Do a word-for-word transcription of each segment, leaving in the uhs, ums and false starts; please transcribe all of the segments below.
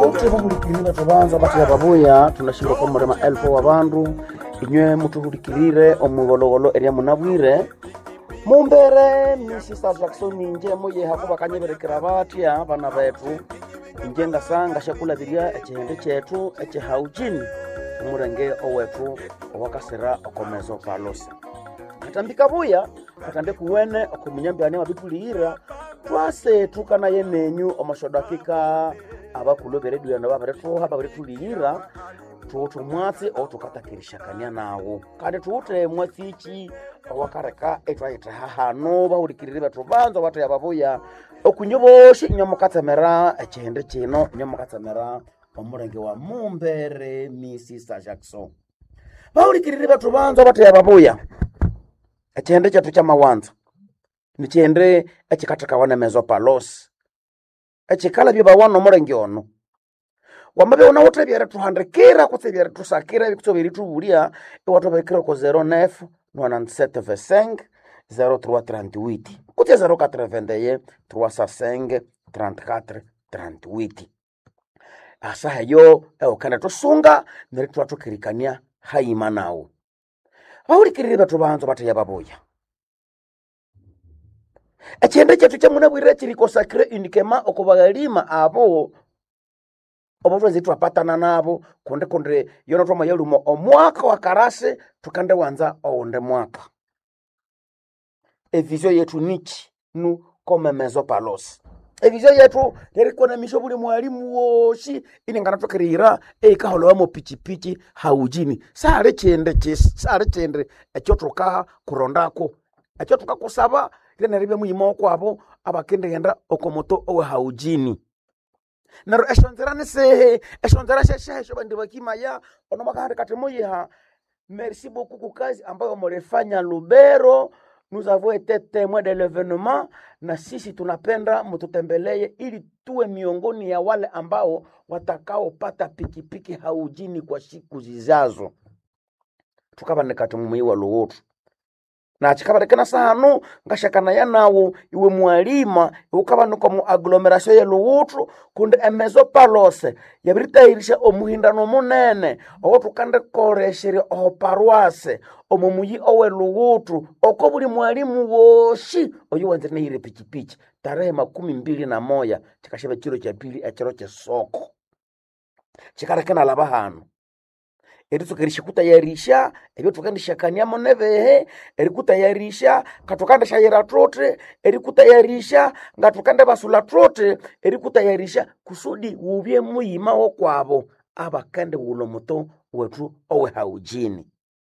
Tuba hulikirire tubanza batya babuya tunashimba ko muri ma elfo wabandu inywe mutuhulikirire omugologolo eria munabwire mumbere misisa Jackson nje muye hakuba kanyeberekera batya bana betu nje ngasanga shakula biria ekihende kyetu ekihaujini umurenge owetu owakasera okomezo palosa atambika buya atande kuwene okumunyambane wabitulira twase tukana yenenyu omashodakika abakulobere duyana babaretu habaretulira tutu mwatsi otukatakirishakania nawo kandi tuute mwatsi owakareka etwaita hahano bahulikirire batubanza bata yababuya okunyoboshi nyomukatsemera ekihende kino nyomukatsemera omurenge wa mumbere misisa Jackson bahulikirire batubanza bata yababuya ekihende kyatu kyamawanza nikihende ekikatakawana mezo palos ekikala bibawano omurenge ono wamabe ona wotebyere tuhandikira kutebyere tusakira bikutobiri tubulia iwatobekira ko zero neuf quatre-vingt-sept vingt-cinq zero trois trente-huit kuti zero quatre vingt-et-un trois cent cinq trente-quatre trente-huit asa heyo eokana tusunga nere twatukirikania haima nawo bahulikirire batubanzo bataya baboya ekihende kyetu kyamunabwire kiriko sacré uniquement okubagalima abo obotwenzi twapatana nabo konde konde yona twama yalumo omwaka wa karase tukande wanza onde mwaka evision yetu nichi nu kome mezo palos evision yetu yerikona misho buli mwalimu woshi iningana tokirira eikaholo mo pichi pichi haujini sare chende chis sare chende ekyotoka kurondako ekyotoka kusaba lene ribe muyimo kwabo abakende yenda okomoto owe haujini naro eshonzerane sehe eshonzera sheshe shobandi bakimaya onomaka kati moyiha merci beaucoup ku kazi ambayo mlifanya Lubero. Nous avons été témoins de l'événement na sisi tunapenda mtutembelee ili tuwe miongoni ya wale ambao watakao pata pikipiki haujini kwa siku zizazo tukabane kati muyiwa lowotu na chikabarekana sahanu ngashakana yanawo iwe mwalima ukabano ko mu agglomeration ya Luwutru kunde emezo palose yabiritayirisha omuhindano munene owotukande koreshere o paroisse omumuyi owe Luwutru oko buli mwalimu woshi oyiwanzene hire pichipichi tarehe makumi mbili na moya chikashebe kiro cha pili ekiro che soko chikarekana labahano eritukerisha kutayarisha ebyo tukandishakania monevehe erikutayarisha katukanda shayira trote erikutayarisha ngatukanda basula trote erikutayarisha kusudi ubye muyima wo kwabo abakande ulomoto wetu owe haujini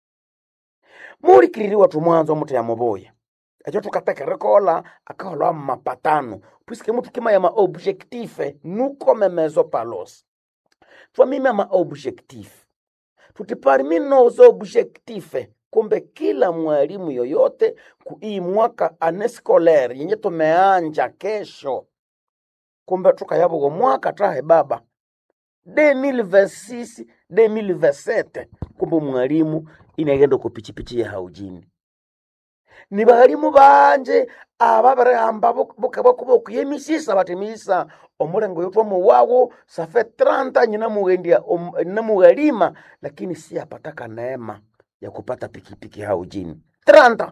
muri kiriri watu mwanzo mutu ya moboya ekyo tukateka rekola akahola mapatano puisque mutu kima ya ma objectif nuko memezo palos twa mimi ma objectif tutipari nos objectifs kumbe kila mwalimu yoyote kui mwaka ane scolaire yenye tumeanja kesho kumbe tukayabo go mwaka tahe baba deux mille vingt-six deux mille vingt-sept kumbe mwalimu inagenda kupichipichi ya haujini ni balimu banje ababare amba bukaba kuboku yemisisa batemisa omulengo yotwa mu wawo ça fait trente ans nyina mugendia um, na mugalima lakini si apataka neema ya kupata pikipiki haujini trente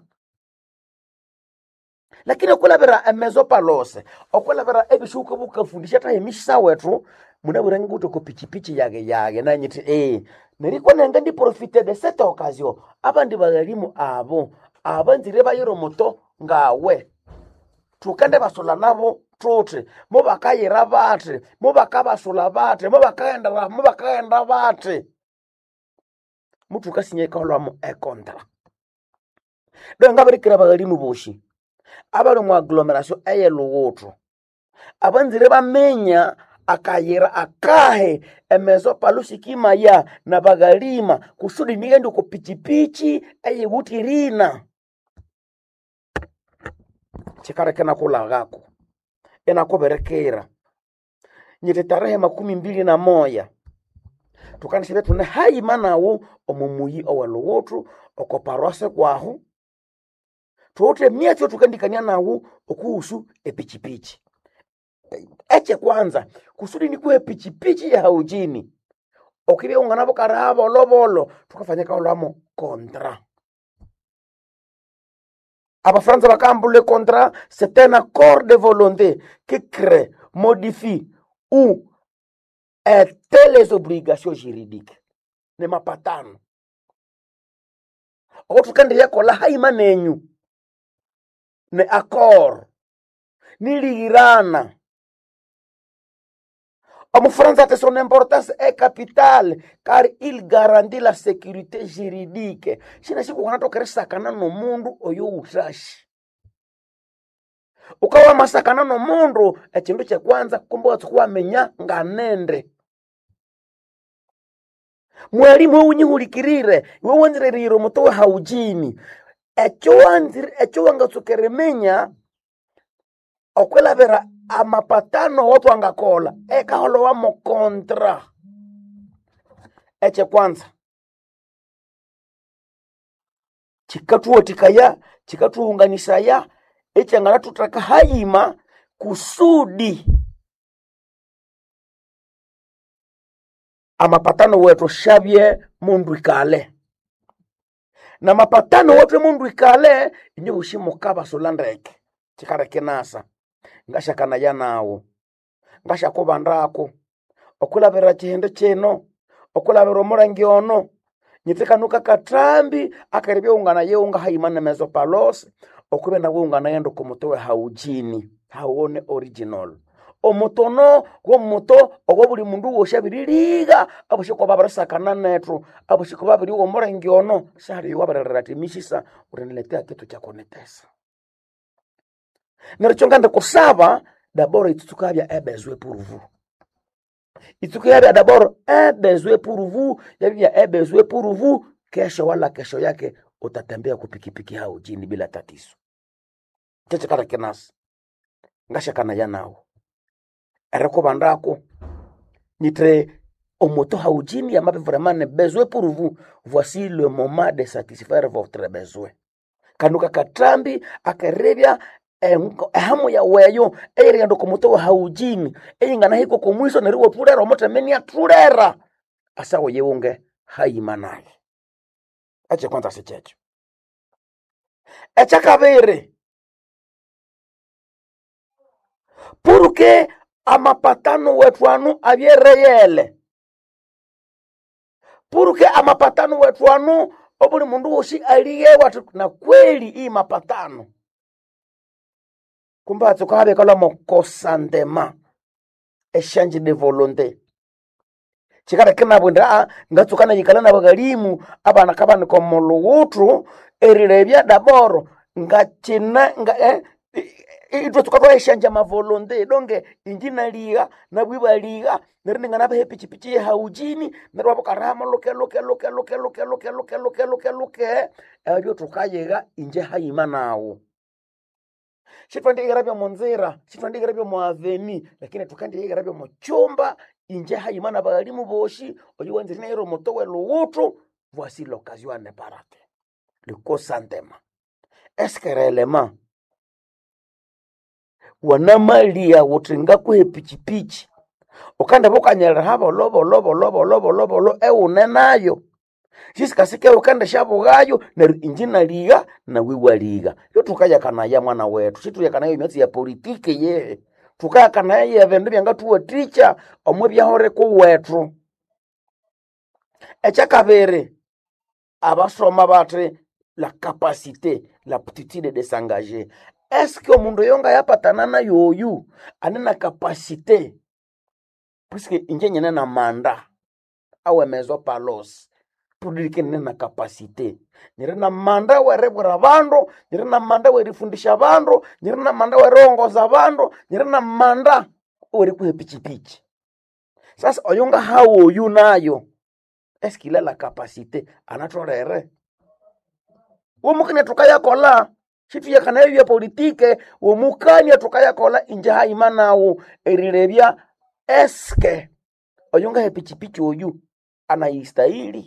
lakini okulabera emezo palose okulabera ebishuko bukafundisha ta yemisisa wetu munaburenga guto ko pikipiki yage yage nanyiti eh neriko nenga ndi profiter de cette occasion abandi bagalimu abo abanzire bayiro moto ngawe tukande basola nabo trote mo bakayira bate mo bakabasola bate mo bakaenda mo bakaenda bate mutu kasinye kalwa mo e kontra do ngabarikira bagalimu boshi abari mu agglomeration eye Luwutru abanzire bamenya akayira akahe emezo palusi kima ya na bagalima kusudi nigende ku pichipichi eye wutirina chikarekena kula gako enakoberekera nyite tarehe makumi mbili na moya tukanishebe tune hayi manawo omumuyi owe Luwutru oko paroisse kwaho tuote miacho tukandikania nawo okuhusu epichipichi eche kwanza kusudi nikuwe pichipichi ya haujini okibya unganabo karabo lobolo tukafanyika olwamo kontra. Abafransa bakambu le contrat, c'est un accord de volonté qui crée, modifie ou étale les obligations juridiques. Ne mapatano. Otukandi yako la haima nenyu. Ne accord. Ni ligirana. En France, son importance est capitale car il garantit la sécurité juridique. Shina siku kanatokere sakana no mundu oyo utashi. Ukawa masakana no mundu echindu che kwanza kumbuka tukuwa menya nganende. Mwalimu wewe unyihulikirire, wewe wanziriro mutowe haujini. Echo wanzir echo wanga tukeremenya okwela vera amapatano watu wangakola eka holo wa mo kontra eche kwanza chikatuo tikaya chikatuunganisha ya eche ngana tutaka haima kusudi amapatano wetu shabye mundu ikale na mapatano wetu mundu ikale inyo ushimo kaba solandeke chikara kenasa ngasha kana yanawo ngasha kubandako okulabera chihende cheno okulabera omurangi ono nyitekanuka katrambi akaribya ungana yeunga haimana mezo palos okubenda ungana yendo kumutowe haujini hauone original omutono gwo muto ogwo buli mundu woshabiririga abushiko babarasakana netro abushiko babiri wo murangi ono shari wabararati mishisa ureniletea kitu cha konetesa. Narichonganda kusaba d'abord itutukabya ebezwe pour vous. Itukabya d'abord ebezwe pour vous, yabya ebezwe pour vous, kesho wala kesho yake utatembea kupikipiki hao jini bila tatizo. Cheche kara kenasi. Ngasha kana yanao. Ereko bandako nitre omoto haujini amabe vraiment ne besoin pour vous. Voici le moment de satisfaire votre besoin. Kanuka katrambi akarebya ehamu ya weyo eri ndo kumutowa haujini eyingana hiko komwiso neriwo tulera omote menia tulera asawo yeunge haimanaye ache kwanza sechecho echa kabere porque amapatano wetu anu abyereyele porque amapatano wetu anu obuli mundu woshi aliye watu na kweli hii mapatano kumba tukabe kala mo consentiment échange de volonté chikara kina bunda ngatukana yikala na bagalimu abana kabane ko muluwutru erirebya daboro ngachina nga eh, itwe tukatwa échange ma volonté donge injina liga na bwiba liga neringa na bahe pichi pichi haujini nerwa bokarama loke loke loke loke loke loke loke loke loke loke ebyo tukayega inje hayima nawo. Shitwandi igarabya monzera, shitwandi igarabya mo aveni, lakini tukandi igarabya mo chumba inje hayimana bagalimu boshi, oyiwanze nero motowe luwutu, voici l'occasion à ne pas rater. Le consentement. Est-ce que réellement wanamalia wotringa kwe pichi pichi, okanda boka nyera haba lobo lobo lobo lobo lobo lobo e unenayo. Jiska sike ukanda shabu gayo na injina liga na wiwa liga. Yo tukaya kana ya mwana wetu. Shitu ya kana ya imeti ya politike ye. Tukaya kana ya vendu byanga tuwa teacher omwe byahore ku wetu. Echa kabere abasoma batre la capacité, l'aptitude de s'engager. Est-ce que mundu yonga yapatana na yoyu anena capacité? Puisque inje nyene na manda awe mezo palos. Pudike nena capacité. Nire na manda werebura bando, nire na manda werifundisha bando, nire na manda werongoza bando, nire na manda werikuhe pichi pichi. Sasa oyunga hao yu nayo. Est-ce qu'il a la capacité anatorere? Womukanya tukaya kola. Shitu ya kana ya politike, womukanya tukaya kola inja haimana u erirebya eske oyunga he pichi pichi oyu anaistahili.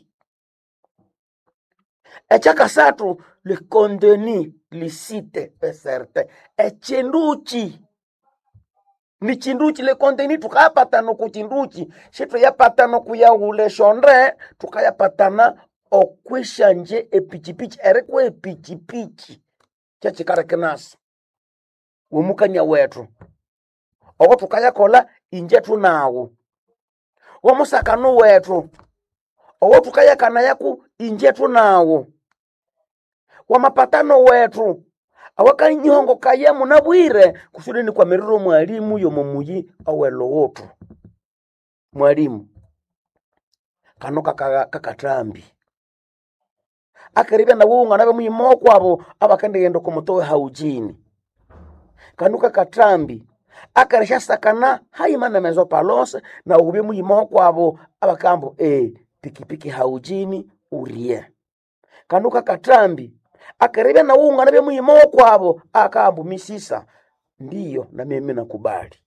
Echaka satu le contenu licite et certain. Echenduchi. ni chinduchi le konteni tukayapatana ku chinduchi shetu yapatana kuya ule shonre tukayapatana okwisha nje epichipichi erekwe epichipichi kyachikarekenasi womukanya wetu owo tukayakola inje tunawo womusakano wetu owo tukayakana yaku inje tunawo wamapatano wetu awakanyihongo kaya munabwire kusudi ni kwa miriro mwalimu yomomuyi awelo wotu mwalimu kano kakatambi akaribya nawunga nabe muyimo kwabo abakande yendo komotowe haujini kano kakatambi akarisha sakana haimana mezo palose na ubye muyimo kwabo abakambo eh pikipiki haujini urie kano kakatambi akaribya na unga nabe muyimo kwabo akambu misisa ndiyo na mimi nakubali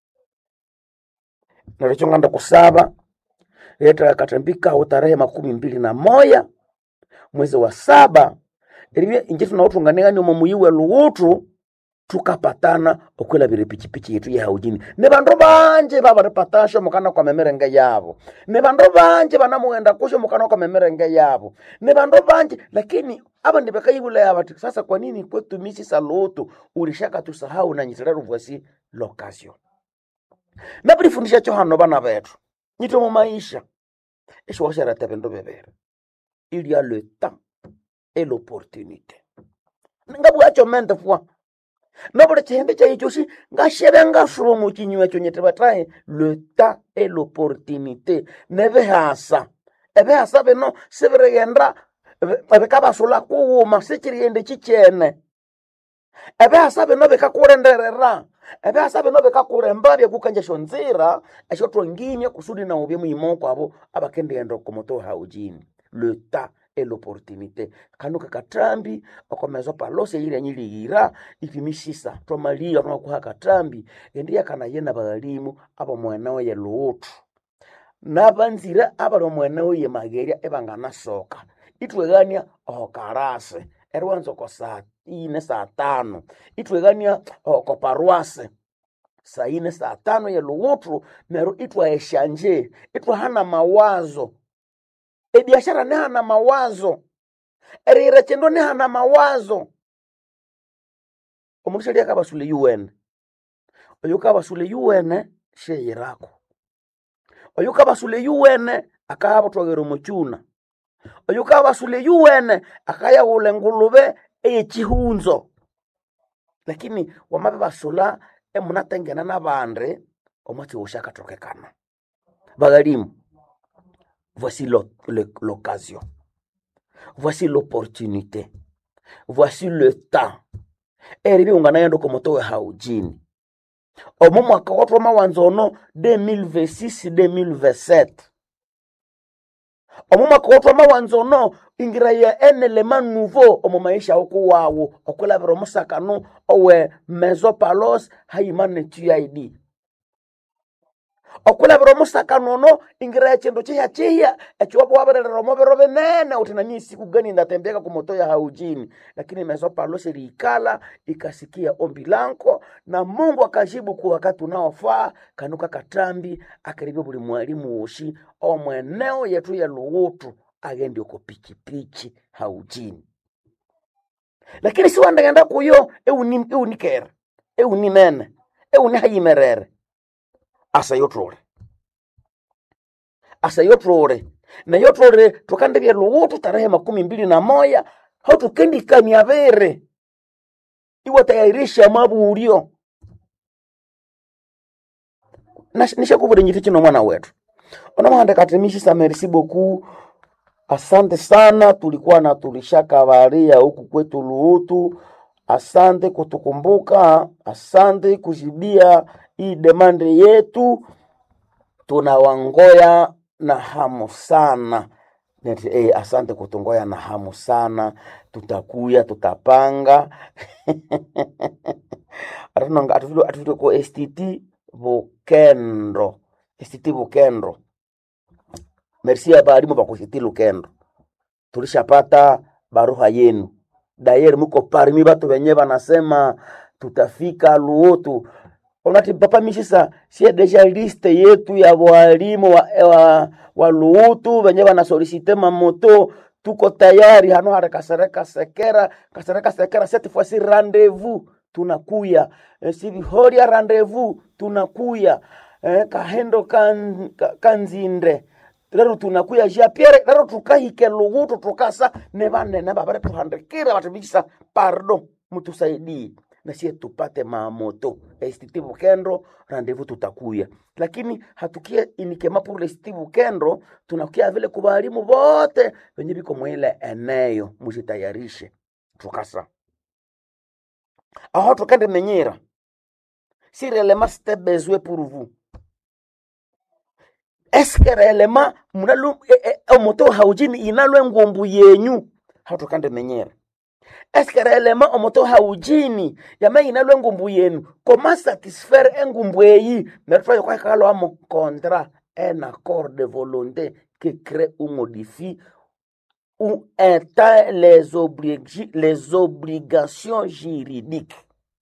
nalicho nganda kusaba leta katambika utarehe makumi mbili na moya mwezi wa saba ilibye inje tunautungania ni muyiwe luutu tukapatana okwela bire pichipichi yetu ya haujini ne bandu banje baba repatasho mukana kwa memerenge yabo ne bandu banje banamuenda kusho mukana kwa memerenge yabo ne bandu banje lakini aba ndibekayibula yabati sasa kwa nini kwetu misi saloto ulishaka tusahau na nyitirero voici l'occasion na brifundisha cho hano bana betu nyito mu maisha esho washara tebendo bebere il y a le temps et l'opportunité ngabu acho mente fwa nobole chihende cha ichoshi ngashebe ngashuro mu kinywa cyo nyete bataye le temps et l'opportunité nebe hasa ebe hasa beno seberegendra ebe kabasula kuuma sekiriende chichene ebe hasa beno bekakurenderera ebe hasa beno bekakuremba bya kukanje shonzira esho twongimye kusudi na ubye muyimo kwabo abakende endo komoto haujini le temps et l'opportunité kanu kakatrambi okomezo palose ile nyiligira ifimisisa tomalia tunakuha katrambi endia kana yena balimu aba mwanao ye lutu nabanzira aba lo mwanao ye mageria ebangana soka itwegania okarase erwanzo ko saa ine saa tano itwegania ko parwase saa ine saa tano ye lutu nero itwa eshanje itwa hana mawazo e biashara ne hana mawazo erira chendo ne hana mawazo omushali akabasule U N oyuka basule U N sheyirako oyuka basule U N akaba twagero muchuna oyuka basule U N akaya ulengulube echihunzo lakini wamabe basula emunatengena nabandre omati ushaka tokekana bagalimu. Voici l'occasion. Voici l'opportunité. Voici le temps. Eribi ungana yendo komotowe haujini. Omo mwaka watu wa wanzono deux mille vingt-six deux mille vingt-sept. Omo mwaka watu wa wanzono ingira ya un élément nouveau omo maisha oku wawo. Okula bero musakano owe mesopalos haimane T I D. Okula bero musakano no ingira chendo chiya chiya echiwapo waberere romobero benene utinanyi siku gani ndatembeka kumoto ya haujini lakini mesopalos serikala ikasikia ombi lanko na Mungu akajibu kwa wakati unaofaa kanuka katrambi akaribia buli mwalimu ushi o mweneo yetu ya luutu agende uko pichi pichi haujini lakini si wandagenda kuyo euni euni kera euni mene euni hayimerere asa yotrore asa yotrore na yotrore tukandebya luutu tarehe makumi mbili na moya hau tukendikania bere iwa tayarisha maburio nisha kubure njiti chino mwana wetu ona mwande katimishi sa merci beaucoup asante sana tulikuwa na tulishaka varia huku kwetu luutu asante kutukumbuka asante kujibia hii demande yetu tunawangoya na hamu sana Neti, eh, asante kutungoya na hamu sana tutakuya tutapanga atunanga atufido atufido ko S T T Bukendo S T T Bukendo merci ya balimu ba kusiti Lukendo tulishapata baruha yenu dayer muko parmi batu benye banasema tutafika luotu onati papa mishisa sie deja liste yetu ya walimu wa, wa, wa luutu venye wana solicite mamoto tuko tayari hano hare kasereka sekera kasereka sekera cette fois ci rendez-vous tunakuya e, sivi horia rendez-vous tunakuya e, kahendo kan, ka, kanzinde lero tunakuya Jean Pierre lero tukahike lugutu tukasa ne bane ne babare tuhandikira batubikisa pardon mutusaidie na sie tupate mamoto estitivu kendro rendezvous tutakuya, lakini hatukia inikema pour estitivu kendro tunakuya vile kubalimu bote venye biko mwile eneo mujitayarishe tukasa aho tukende menyera si réellement c'était besoin pour vous. Est-ce que réellement munalu e, e, moto haujini inalwe ngombu yenyu hatukande menyera. Est-ce que réellement omoto haujini yama inalwe ngumbu yenu comment satisfaire ngumbu eyi merfa kwa kalo amo contrat un accord de volonté qui crée ou modifie ou éteint les oblig les obligations juridiques.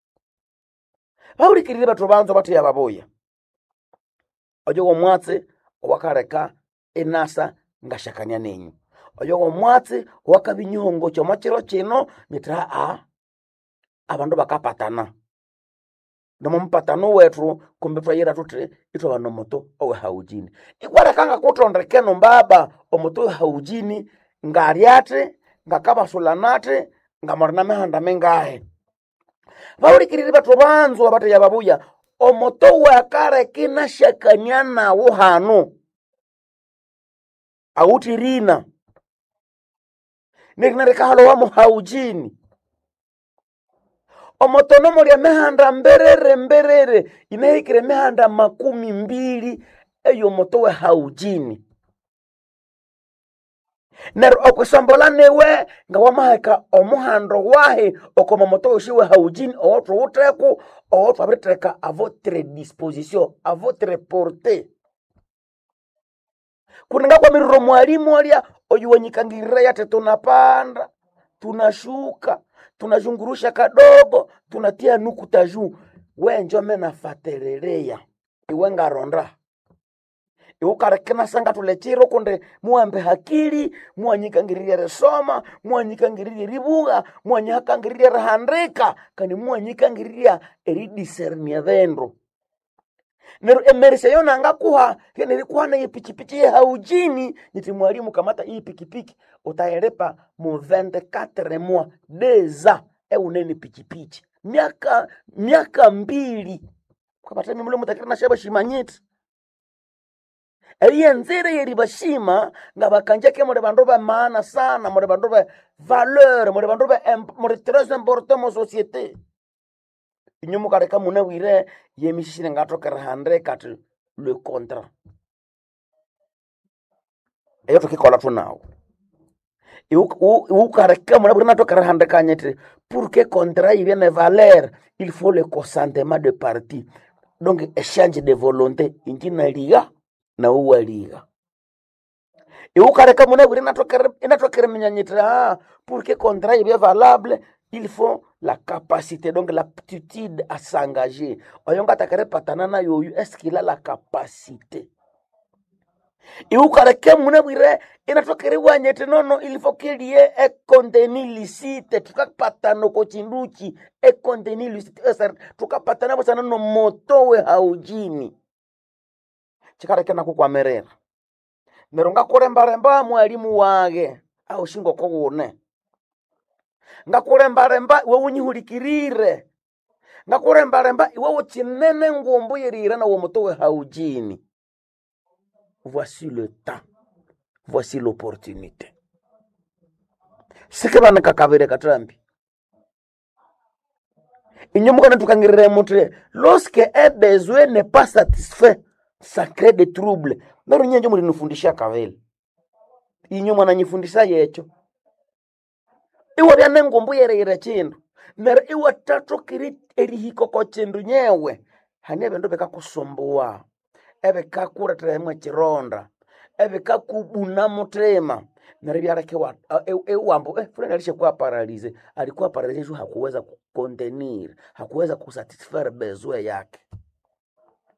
Bauri kirira batubanzo batu ya baboya ojogo mwatse wakareka enasa ngashakanya nenyu oyogo mwatsi wakabinyongo cyo machiro kino mitra a abandu bakapatana nomo mpatano wetu kumbe twayira tutre ito bano moto owe haujini ikwara kanga kutondrekeno mbaba omoto haujini ngariate ngakaba sulanate ngamorna mehanda mengahe bauri kiriri batu banzo abate ya babuya omoto wakare kina shakanyana wo hano autirina Nignareka halo wamo haujini omotono moria mehanda mberere mberere inahikire mehanda makumi mbili eyo motowe haujini nero okusambola newe nga wamaheka omuhando wahe okoma motowe shiwe haujini owotu uteku owotu abriteka a votre disposition a votre portée kunanga kwa miruro mwalimu walia oyuwanyikangirira yate tunapanda tunashuka tunazungurusha kadogo tunatia nukuta juu wenjo mena fateleleya iwe ngaronda iwe karekena sanga tulechiro kunde muambe hakili muanyikangirira resoma muanyikangirira ribuga muanyikangirira rahandika kani muanyikangirira eri discernia vendro nero emerse yona ngakuha nilikuwa na pichipichi haujini niti mwalimu kamata hii pikipiki utaelepa mu vingt-quatre mois deza e uneni pichipichi miaka miaka mbili kapata mimi mlo mutakira na shaba shimanyiti Eyi nzire yeri bashima nga bakanjake muri bandu ba maana sana muri bandu ba valeur muri bandu ba muri très important mo société inyumu kareka muna wire yemishire ngato karahande kat le contrat eyo tukikola tunao u kareka muna wire nato karahande kanyete pour que contrat il vienne valeur il faut le consentement de parties donc échange de volonté intina liga na uwa liga iu kareka muna wire nato nato keremnyanyitra pour que contrat il vienne valable il faut la capacité, donc l'aptitude à s'engager. Oyonga takare patana na yoyu, est-ce qu'il a la capacité? Et où kareke muna wire, inatokere wanyete nono, il faut qu'il y ait un contenu licite. Tuka patano kochinduchi, un contenu licite. Tuka patana wasana no motowe haujini. Chikareke na kukwa merera. Meronga kuremba remba mwalimu wage. Au shingo kogone. Ngakuremba remba iwe unyihulikirire ngakuremba remba iwe utinene ngombo yerira na womotowe haujini. Voici le temps, voici l'opportunité. Sike bana kakabere katrambi inyomuka natukangirire mutre lorsque un besoin n'est pas satisfait ça crée des troubles. Naro nyenjo muri nufundisha kavele inyomu ananyifundisha yecho iwa bya nengombo yerere chindu mer iwa tato kiri erihiko ko chindu nyewe hane bendo beka kusomboa ebe kakura tremwe chironda ebe kakubuna mutrema mer byareke wa e wambo eh fulani alishakuwa paralyze alikuwa paralyze hakuweza contenir hakuweza kusatisfaire besoin yake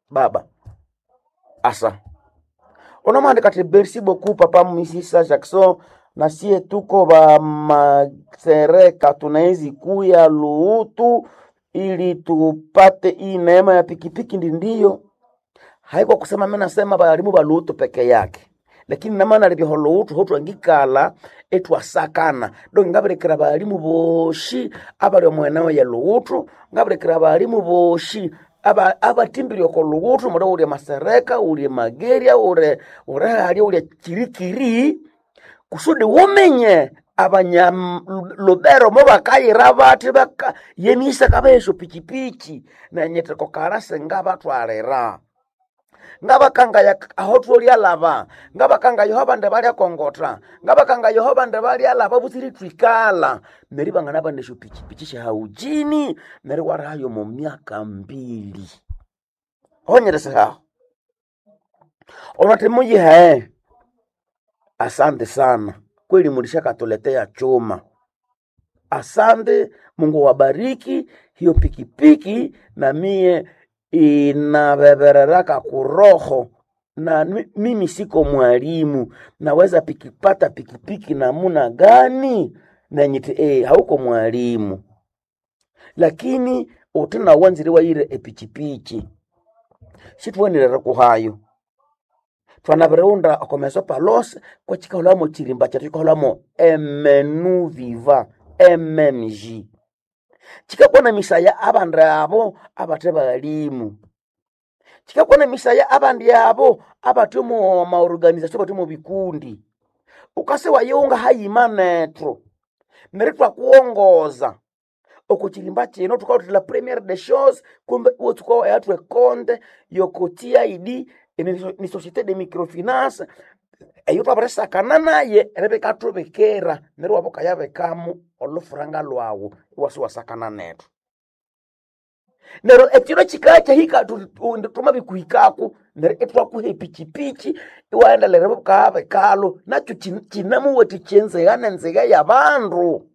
baba asa onomande kati merci beaucoup papa Misisa Jackson na sie tuko ba masereka tunaizi kuya luutu ili tupate hii neema ya pikipiki. Ndio haiko kusema mimi nasema balimu ba luutu peke yake, lakini namana libyo luutu hotu angikala etu asakana do ngaberekera balimu boshi abali omwenao ya luutu ngaberekera balimu boshi aba abatimbiri oko luutu mudo uri masereka uri mageria uri uri ali uri kirikiri kusudi womenye abanya lobero mo bakayira bati baka yemisa kabeso pichipichi na nyete kokarase ngaba twarera ngaba kanga ya ahotoli alaba ngaba kanga yohoba ndebali akongota ngaba kanga yohoba ndebali alaba butiri twikala meri bangana banesho pichipichi sha haujini meri warayo mu myaka mbili onyerese ha onate muji hae. Asante sana kweli, mulishaka tuletea choma. Asante, Mungu wabariki hiyo pikipiki, na mie inabebereraka kuroho, na mimi siko mwalimu, naweza pikipata pikipiki namuna gani na nyiti eh hauko mwalimu, lakini utena wanziriwa ile epichipichi shitwanirera kuhayo twanabereunda akomeso palos kwa chikaulamo chirimba cha chikaulamo emenu viva mmg chikakona misaya abandi abo abate balimu chikakona misaya abandi abo abate mu ma organization abate mu bikundi ukase wayonga hayimanetro neretwa kuongoza okuchilimba chino tukautila premiere des choses kumbe uo tukawa yatwe konde yokotia id ni société de microfinance eyo twabaresa kanana ye rebeka tobekera nerwa boka yabekamu olufranga lwawo wasi wasakana neto nero etiro chikacha hika tuma bikuhikaku nero etwa ku hepichipichi waenda le boka abekalo nacho chinamu wati chenze yana nzega yabandu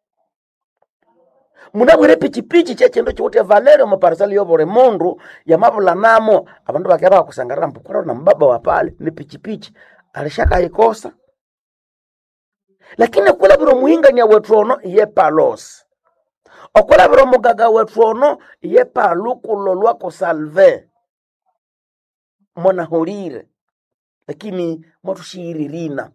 munabwire pichipichi chechendo chote Valerio mu parcelle yobore mundu yamabula namo abandu bakaba kusangarira mpukoro na mbaba wa pale ni pichipichi alishaka ikosa, lakini kula biro muhinga nya wetrono ye palos okola biro mugaga wetrono ye palukulo lwako salve mona horire, lakini motushiririna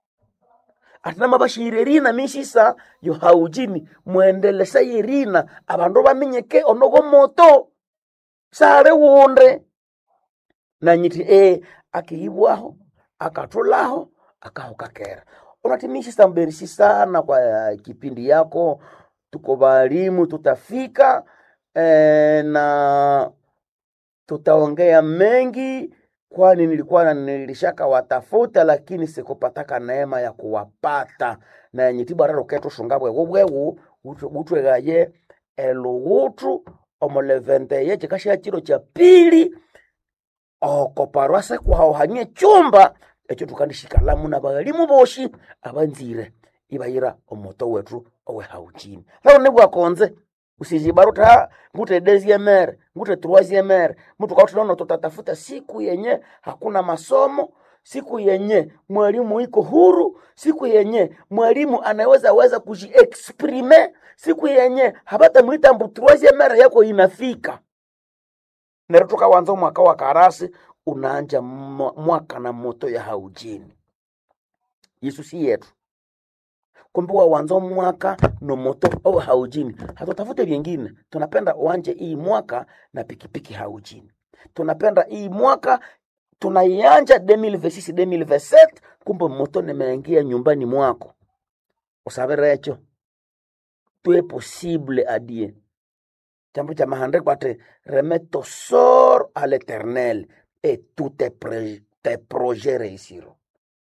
atina mabashiririna misisa yo haujini muendelesa yirina abandu bamenyeke onogo moto sare wonde na nyiti e akihibwaho akatolaho akahokakera. Unatimishi samberisi sana kwa kipindi yako, tuko balimu tutafika e, na tutaongea mengi kwani nilikuwa nilishaka watafuta lakini sikupataka neema ya kuwapata na nyitiba raro keto shungabwe wewe utwegaye elugutu omolevente ye chikashia chiro cha pili okoparwase kwa ohanye chumba echo tukandishika lamu na balimu boshi abanzire ibayira omoto wetu owe hauchini leo nibwa konze usijibaruta ngute deuxième ngute troisième mtu kwa tunaona tutatafuta siku yenye hakuna masomo, siku yenye mwalimu iko huru, siku yenye mwalimu anaweza weza kujiexprimer, siku yenye habata mwita mbu troisième yako inafika. Nerotoka wanzo mwaka wa karasi unaanja mwaka na moto ya haujini. Yesu si yetu kumbuwa wanzo mwaka no moto au haujini. Hatutafute vingine. Tunapenda uanje hii mwaka na pikipiki haujini. Tunapenda hii mwaka tunaianja deux mille vingt-six deux mille vingt-sept kumbe moto nimeingia nyumbani mwako. Usaberecho tuwe possible adie. Jambo cha mahandre kwa te remets ton sort à l'Éternel et tous tes, pre, tes projets réussiront.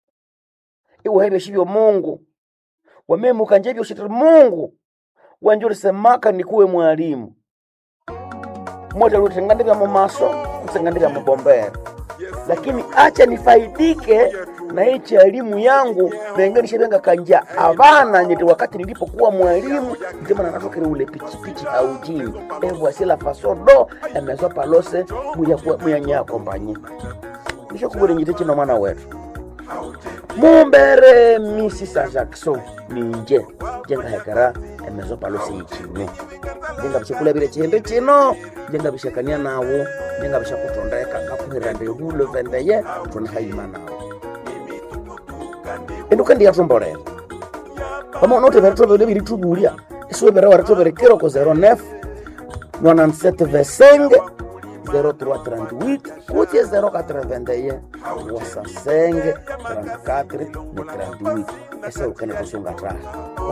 Iwe hebe shivyo Mungu wamemu kanjebi ushitiri Mungu wanjuri semaka ni kuwe mwalimu moja lutengandibia mumaso kutengandibia mubombere, lakini acha nifaidike na hichi elimu yangu benganisha benga kanja abana nyeti wakati nilipokuwa mwalimu ndima nanatokere ule pichi pichi aujini et voici la façon dont la maison Palose muya muya nya kompanye nisho kubure nyite kino mwana wetu mumbere misisa Jackson ninje jenga hekara maison Palose ichine jenga bishikula bile chende chino jenga bishakania nawo jenga bishakutondeka ngakuhirande hulo vendeye tunahayimana enduka ndiya tumbore kama unote verto vile bilitubulia iswe bera warto berekero ko zero neuf quatre-vingt-sept vingt-cinq zero trois trente-huit ou zero quatre vingt et un soixante-cinq trente-quatre trente-huit esa ukana kusonga tra